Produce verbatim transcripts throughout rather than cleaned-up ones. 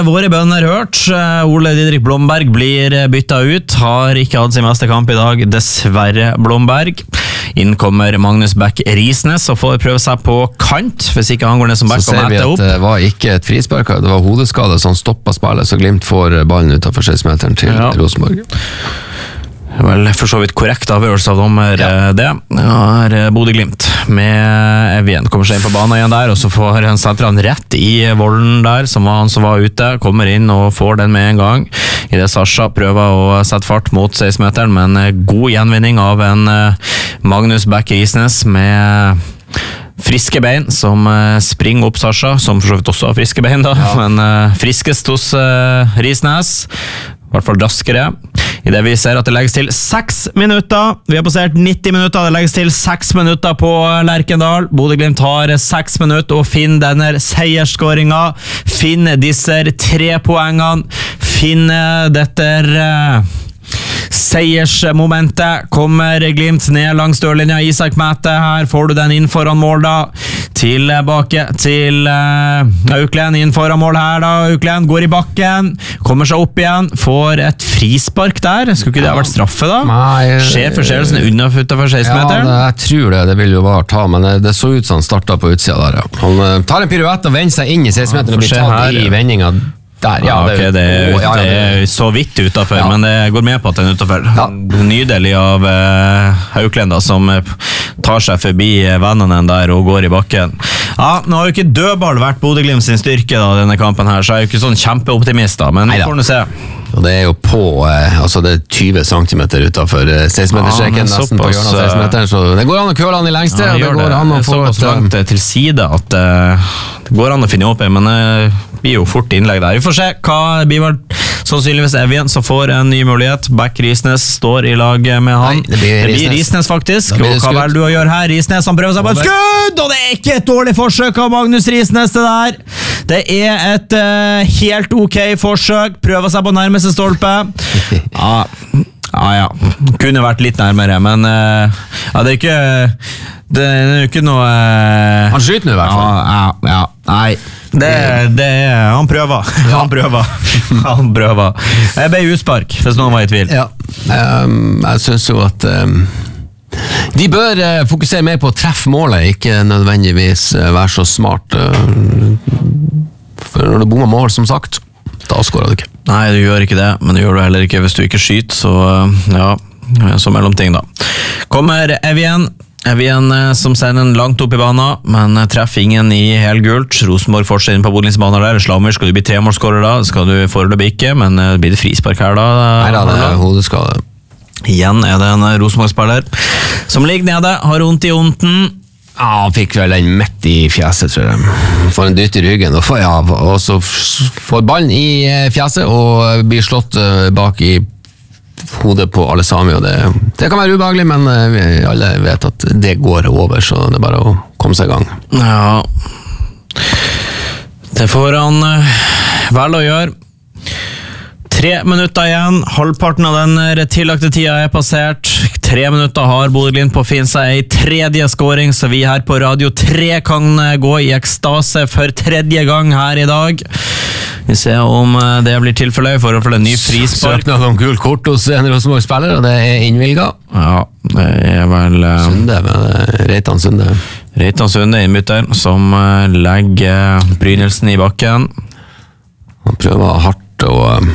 Våre bønner hørt. Ole Didrik Blomberg blir byttet ut. Har ikke hatt sin meste kamp i dag, dessverre Blomberg. Inn kommer Magnus Bæk Risnes og får prøve seg på kant, hvis ikke han går ned som Bæk og mæter opp. Så ser vi at det var ikke et frispark, det var hodeskade som stoppet spillet, så Glimt får ballen utenfor seksten-meteren til ja. Rosenborg. Vel, for så vidt korrekt avgjørelse av dommer ja. det. Her er Bodø Glimt med Evjen. Kommer seg inn på banen igjen der, og så får han setter han rett i volden der, som var han som var ute. Kommer inn og får den med en gang. I det Sasha prøver å sette fart mot seksten-meteren, men god gjenvinning av en Magnus Bæk Risnes med friske bein, som springer opp Sasha, som for så vidt også har friske bein da, ja. men friskest hos Risnes. I hvert fall raskere. I det vi ser at det legges til seks minutter. Vi har passert nitti minutter. Det legges til seks minutter på Lerkendal. Bodø Glimt har seks minutter og finner denne seierskåringen. Finner disse tre poengene. Finner dette seiersmomentet. Kommer Glimt ned langs dørlinja. Isak Mæte, her får du den inn foran mål da. Tilbake til uh, Auklend inn foran mål her da. Auklend går i bakken, kommer seg opp igjen, får et frispark der. Skulle ikke det ha vært straffe da? Nei. Skjer forseelsen utenfor seksten-meteren? Ja, jeg tror det, det vil jo bare ta, men det så ut som han startet på utsida der. Ja. Han uh, tar en piruett og vender seg inn i seksten-meteren og blir tatt her, i vendingen. Der, ja, ah, okay, det, er, ja, det er så vidt utenfor, ja. men det går med på at den er utenfor. Ja. Nydelig av uh, Hauklenda som uh, tar seg forbi vennene der og går i bakken. Ja, nå har jo ikke dødball vært Bodø Glimt sin styrke da, denne kampen her, så er jeg jo ikke sånn kjempeoptimist da, men vi får nå se. Og det er jo på, eh, altså det er tyve centimeter utenfor eh, seksten-meterstreken, ja, nesten på hjørnet av seksten-meteren, så det går an å køle han i lengste, ja, og det går det. an å få et... langt til side at uh, det går an å finne opp i, men det uh, blir jo fort innlegg der. Vi får se hva blir vel sannsynligvis Evjen som får en ny mulighet. Bæk Risnes står i lag med han. Nei, det blir Risnes, det blir Risnes faktisk, blir og hva vel du å gjøre her? Risnes, han prøver seg på et skudd, og det er ikke et dårlig forsøk av Magnus Risnes det der. Det er et uh, helt ok forsøk, prøver seg på nærmeste stolpe. Ja, ja, ja. Kunne vært litt nærmere, men uh, ja, det er ikke det er jo ikke noe uh, han skyter nå i hvert fall. Ja, ja, ja. Nei, det, det er han prøver. Ja. Han prøver. Han prøver. Jeg ble uspark, hvis noen var i tvil. Ja. Um, jeg synes jo at um, de bør uh, fokusere mer på å treffe målet, ikke nødvendigvis uh, være så smart. Uh, for når du bommer mål, som sagt, da skårer du ikke. Nei, du gjør ikke det, men du gjør det heller ikke hvis du ikke skyter, så uh, ja, så mellomting da. Kommer Evjen. Evjen som sender den langt opp i banen, men treffer ingen i helgult. Rosenborg fortsetter inn på Bodø-banen der. Slammer, skal du bli tremålskårer da? Skal du foreløpig ikke, men blir det frispark her da? Nei da, det er hodeskade. Igjen er det en Rosenborg-spiller som ligger nede, har vondt i onten. Ja, han fikk vel den midt i fjeset, tror jeg. Får en dytt i ryggen, og, får, ja, og så får ballen i fjeset og blir slått bak i hodet på alle sami, og det, det kan være ubehagelig, men vi alle vet at det går over, så det er bare å komme seg i gang. Ja, det får han vel å gjøre. Tre minutter igjen, halvparten av den tillagte tida er passert. Tre minutter har Bodø Glimt på å finne seg i tredje scoring, så vi her på Radio tre kan gå i ekstase for tredje gang her i dag. Vi ser om det blir tilfellet for å få en ny frispark. Søknad om gult kort hos en Rosenborg-spiller, og det er innvilget. Ja, det er vel... Sunde, med Reitan Sunde. Reitan Sunde innbytter, som legger Brynildsen i bakken. Han prøver hardt og...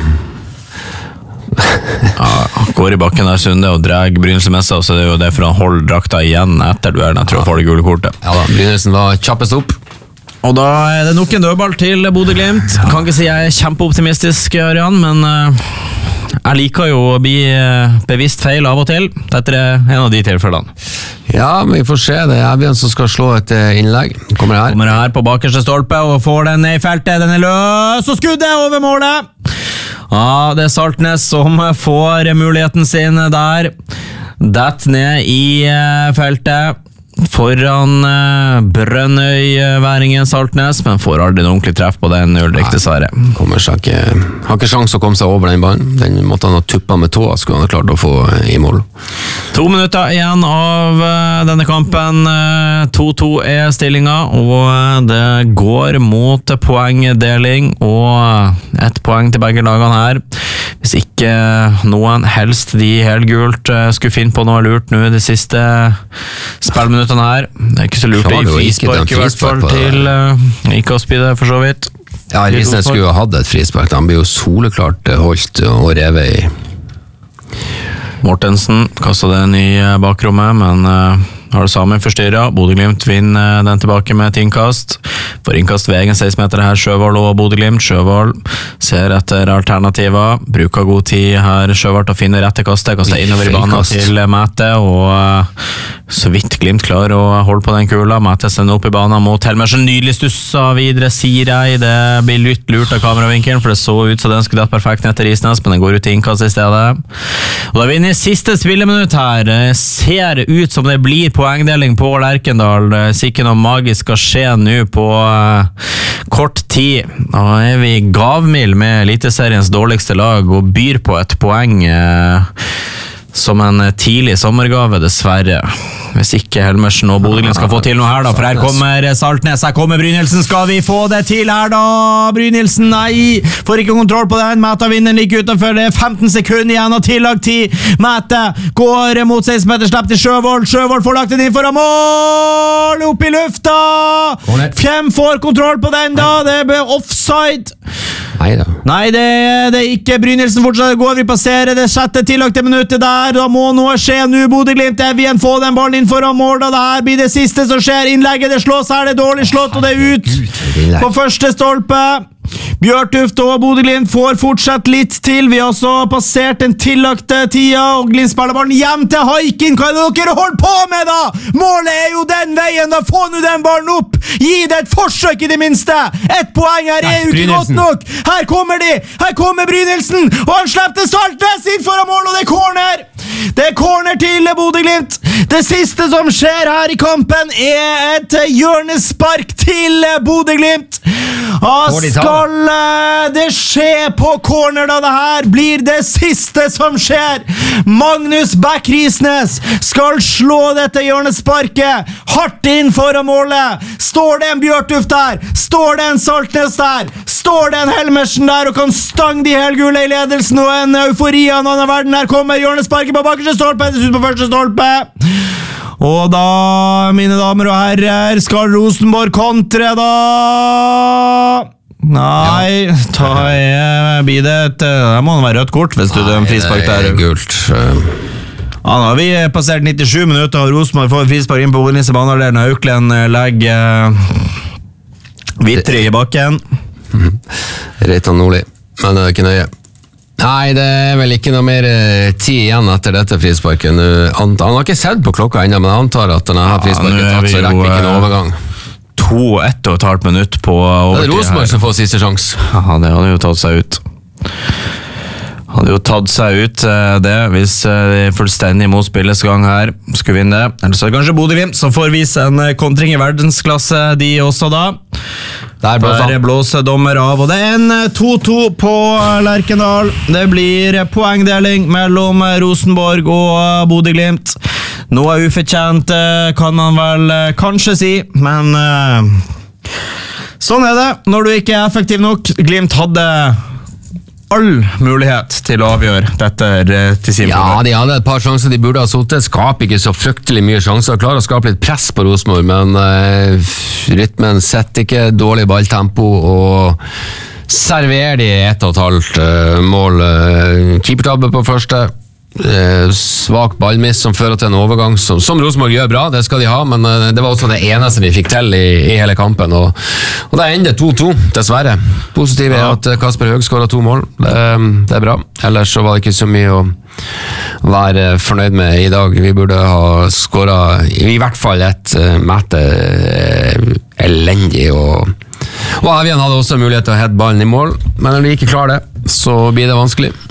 ja, går i bakken der Sunde og drar Brynildsen med seg, så det er jo derfor han holder drakta igjen etter duellen. Jeg tror han får det gule kortet. Ja da, Brynildsen var kjappest opp. Og da er det nok en dødball til Bodø Glimt. Kan ikke si jeg er kjempeoptimistisk, Arian, men uh, jeg liker jo å bli uh, bevisst feil av og til. Dette er en av de tilfellene. Ja, vi får se. Det er Evjen som skal slå et uh, innlegg. Kommer her. Kommer her på bakerste stolpe og får den ned i feltet. Den er løs, og skuddet er over målet! Ja, det er Saltnes som får muligheten sin der. Dett ned i uh, feltet. foran uh, Brønnøy-væringen Saltnes, men får aldri noe ordentlig treff på den Ulrik, dessverre. Kommer seg ikke, har ikke sjans å komme seg over den ballen. Den måtte han ha tuppet med tåa, skulle han ha klart å få i mål. To minutter igjen av uh, denne kampen. to-to uh, er stillinga, og uh, det går mot poengdeling, og ett poeng til begge lagene her. Hvis ikke noen, helst de helgult, uh, skulle finne på noe lurt nå de siste spillminuttene her. Det er ikke så lurt å gi frispark i hvert fall til uh, ikke å spide for så vidt. Ja, Risnes skulle jo ha hatt et frispark. Han blir jo soleklart holdt og revet i. Mortensen kastet den i bakrommet, men uh, har det samme forstyrret. Bodø-Glimt vinner den tilbake med et innkast. For innkast ved egen seksten meter her, Sjøvold og Bodø-Glimt. Sjøvold ser etter alternativer. Bruker god tid her, Sjøvold, til å finne rette kastet. Kastet innover i banen til Mæte, og uh, så vidt Glimt klarer å holde på den kula. Mæte sender opp i banen mot Helmersen. Nydelig stussa videre, sier jeg. Det blir litt lurt av kameravinkelen, for det så ut så den skulle hatt perfekt ned til Risnes, men den går ut til innkast i stedet. Og da er vi inne i siste spilleminutt her. Det ser ut som det blir poengdeling på Lerkendal. Sikkert noe magisk skal skje nå på uh, kort tid. Da er vi gavmild med Eliteseriens dårligste lag og byr på et poeng uh, som en tidlig sommergave, dessverre. Hvis ikke Helmersen og Bodø-Glimt skal få til noe her da, for her kommer Saltnes, her kommer Brynildsen. Skal vi få det til her da? Brynildsen, nei, får ikke kontroll på den. Mæta vinner like utenfor, det er femten sekunder igjen og tillagt tid. Mæta går mot seksten meter, slepp til Sjøvold. Sjøvold får lagt den inn foran mål, opp i lufta. Hvem får kontroll på den da? Det blir offside. Neida. Nei, det er det ikke. Brynildsen fortsatt går, vi passerer det sjette tillagte minuttet der. Da må noe skje nå. Bodø-Glimt, Evjen få den ballen inn foran mål, da det her blir det siste som skjer. Innlegget, det slås her, det er dårlig slått, og det er ut på første stolpe. Bjørtuft og Bodø-Glimt får fortsatt litt til. Vi har også passert den tillagte tida, og Glimt spiller ballen hjem til Haikin. Hva er det dere holder på med da? Målet er jo den veien, da få nå den ballen opp. Gi det et forsøk i det minste. Et poeng her er jo ikke godt nok. Her kommer de, her kommer Brynildsen, og han slipper Saltnes inn foran mål, og det er corner. Det er corner til Bodø-Glimt. Det siste som skjer her i kampen er et hjørnespark til Bodø-Glimt. Skal det skje på corner da? Det her blir det siste som skjer. Magnus Bæk Risnes skal slå dette hjørnesparket hardt inn foran målet. Står det en Bjørtuft der? Står det en Saltnes der? Står det en Helmersen der og kan stange de helgule i ledelsen, og en eufori av en annen verden? Her kommer hjørnesparket på bakerste stolpe, det ut på første stolpe. Og da, mine damer og herrer, skal Rosenborg kontre da? Nei, da er, blir det et, det må være rødt kort hvis du dømmer frispark der. Nei, det er gult. Ja, nå har vi passert nittisju minutter, og Rosenborg får frispark inn på Odinse banehalvdelen, og Auklend legger Vittry i bakken. Reitan Nordli, men det er ikke nøye. Nei, det er vel ikke noe mer tid igjen etter dette frisparken. Han har ikke sett på klokka ennå, men jeg antar at denne her frisparken ja, tatt, så rekker vi ikke noe overgang. To, ett og et halvt minutt på overtid. Det er Rosenborg som får siste sjans. Ja, det hadde jo tatt seg ut. Hadde jo tatt seg ut det, hvis det er fullstendig mot spillets gang her skulle vinne det. Eller så er det kanskje Bodø-Glimt som får vise en kontring i verdensklasse, de også da. Der blåser, blåser dommer av, og det er en to-to på Lerkendal. Det blir poengdeling mellom Rosenborg og Bodø-Glimt. Noe ufortjent kan man vel kanskje si, men sånn er det når du ikke er effektiv nok. Glimt hadde all mulighet til å avgjøre dette til sin Ja, de hadde et par sjanser de burde ha suttet. Skap ikke så fryktelig mye sjanser. Klarer å skape litt press på Rosenborg, men uh, rytmen setter ikke, dårlig balltempo, og serverer de ett og et halvt uh, mål. Uh, Keepertabbe på første. Eh, svak ballmiss som fører til en overgang som, som Rosenborg gjør bra, det skal de ha, men eh, det var også det eneste de fikk til i, i hele kampen, og, og det ender to-to, dessverre. Positivt er at Kasper Høeg skåret to mål, det, det er bra. Ellers så var det ikke så mye å være fornøyd med i dag. Vi burde ha skåret i hvert fall et uh, Mæte uh, elendig, og, og Evjen hadde også mulighet til å heade ballen i mål, men når de ikke klarer det, så blir det vanskelig.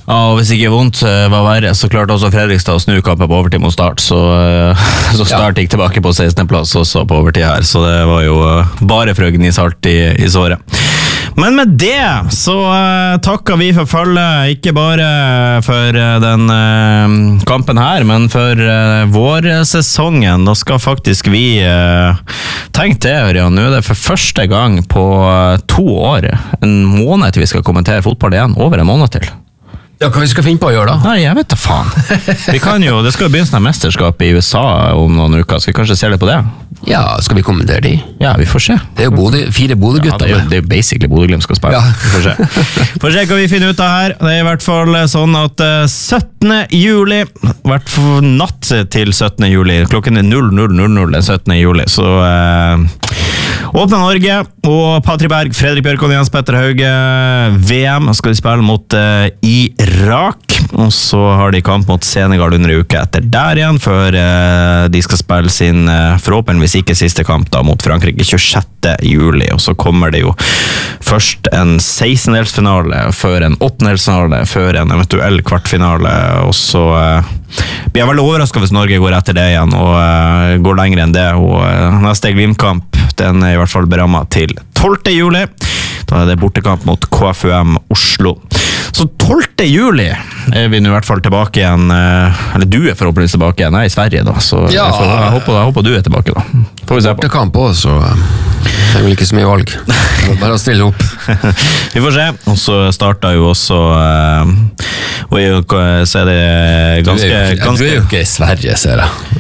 Ja, og hvis ikke vondt var verre, så klarte også Fredrikstad å snu kampen på overtid mot Start, så, så Start gikk tilbake på sekstende plass også på overtid her, så det var jo bare for å gni salt i, i såret. Men med det så uh, takker vi for følget, ikke bare for uh, den uh, kampen her, men for uh, vårsesongen. Da skal faktisk vi uh, tenke det, Ørjan. Nå er det for første gang på uh, to år, en måned til vi skal kommentere fotball igjen, over en måned til. Ja, hva vi skal finne på å gjøre da? Nei, jeg vet da faen. Vi kan jo, det skal jo begynne sånn mesterskap i U S A om noen uker. Skal vi kanskje se litt på det? Ja, skal vi kommentere de? Ja, vi får se. Det er jo Bodø, fire Bodø-gutter. Ja, det, det er jo basically Bodø-Glimt skal spille. Ja. Vi får se. Får se hva vi finner ut av her. Det er i hvert fall sånn at syttende juli, i hvert fall natt til syttende juli, klokken er null null null null den syttende juli, så eh, åpner Norge, og Patrik Berg, Fredrik Bjørkon, Jens Petter Hauge, V M skal de spille mot uh, Irak, og så har de kamp mot Senegal under en uke etter der igjen, før uh, de skal spille sin uh, forhåpentligvis ikke siste kamp da, mot Frankrike tjuesjette juli, og så kommer det jo først en sekstendelsfinale, før en åttendelsfinale, før en eventuell kvartfinale, og så uh, blir jeg veldig overrasket hvis Norge går etter det igjen, og uh, går lenger enn det, og uh, neste Glimt-kamp, den er i hvert fall berammet til tolvte juli. Da er det bortekamp mot K F U M Oslo. Så tolvte juli er vi nå i hvert fall tilbake igjen, eller du er forhåpentligvis tilbake igjen, jeg er i Sverige da, så ja. jeg, får, jeg, håper, jeg håper du er tilbake da. Får vi se på. Bortekamp også, så det er vel ikke så mye valg. Bare å stille opp. Vi får se, og så starter jo også, og så er det ganske... Du er jo, ganske, du er jo ikke i Sverige, ser jeg.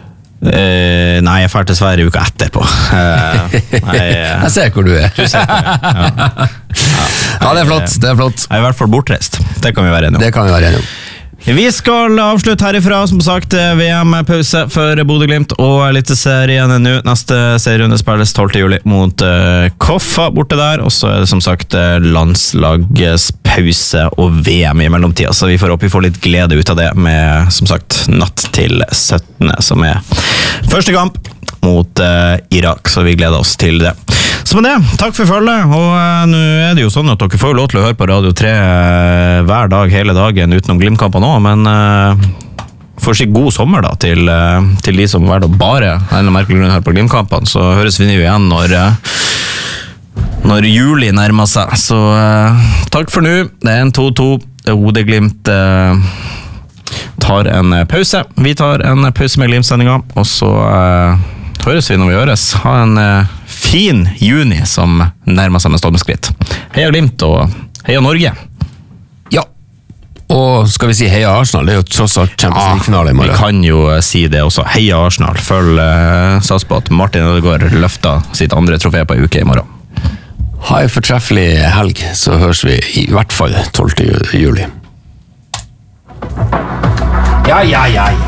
Uh, nei, jeg drar til Sverige uka etterpå. Uh, jeg, jeg ser hvor du er. Du ser hvor jeg er. Ja. Ja. Ja, det er flott, det er flott. Jeg er i hvert fall bortreist. Det kan vi være enige om. Det kan vi være enige om. Vi skal avslutte herifra, som sagt, V M-pause for Bodø-Glimt og Eliteserien nå. Neste serierunde spilles tolvte juli mot uh, Koffa borte der, og så er det som sagt uh, landslagspause og V M i mellomtida, så vi får opp, vi får litt glede ut av det med, som sagt, natt til syttende, som er første kamp mot uh, Irak, så vi gleder oss til det. Så med det, takk for følget, og uh, nå er det jo sånn at dere får lov til å høre på Radio tre uh, hver dag, hele dagen, utenom Glimt-kampen også, men uh, får si god sommer da, til, uh, til de som er da bare en merkelig grunn her på Glimt-kampen, så høres vi jo igjen når, uh, når juli nærmer seg, så uh, takk for nå, det er en to to, Bodø-Glimt uh, tar en pause, vi tar en pause med Glimt-sendingen, og så uh, høres vi når vi høres. Ha en uh, fin juni som nærmer seg med stormskritt. Heia Glimt og heia Norge. Ja, og skal vi si heia Arsenal? Det er jo tross alt Champions League-finale i morgen. Vi kan jo uh, si det også. Heia Arsenal. Følg uh, sats på at Martin Ødegaard løfter sitt andre trofé på uke i morgen. Ha en fortreffelig helg, så høres vi i hvert fall tolvte juli. Ja, ja, ja, ja.